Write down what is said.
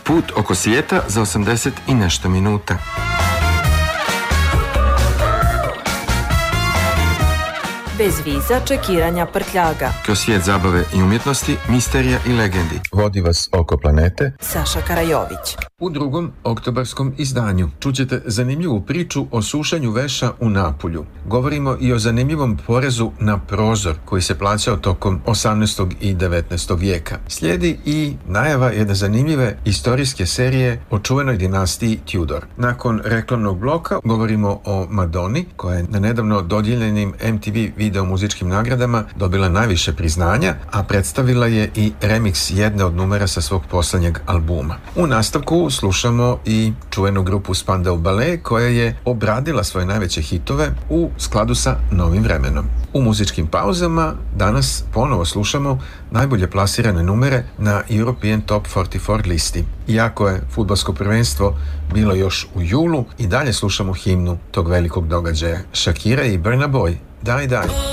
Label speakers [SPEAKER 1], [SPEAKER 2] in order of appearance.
[SPEAKER 1] Put oko svijeta za 80 i nešto minuta.
[SPEAKER 2] Bez viza, čekiranja, prtljaga.
[SPEAKER 1] Kroz svijet zabave i umjetnosti, misterija i legendi. Vodi vas oko planete
[SPEAKER 2] Saša Karajović.
[SPEAKER 1] U drugom oktobarskom izdanju čućete zanimljivu priču o sušenju veša u Napulju. Govorimo i o zanimljivom porezu na prozor koji se plaćao tokom 18. i 19. vijeka. Slijedi i najava jedne zanimljive istorijske serije o čuvenoj dinastiji Tudor. Nakon reklamnog bloka govorimo o Madoni, koja je na nedavno dodijeljenim MTV video muzičkim nagradama dobila najviše priznanja, a predstavila je i remix jedne od numera sa svog posljednjeg albuma. U nastavku slušamo i čuvenu grupu Spandau Ballet koja je obradila svoje najveće hitove u skladu sa novim vremenom. U muzičkim pauzama danas ponovo slušamo najbolje plasirane numere na European Top 44 listi. Iako je fudbalsko prvenstvo bilo još u julu, i dalje slušamo himnu tog velikog događaja, Shakira i Burna Boy, Die Die.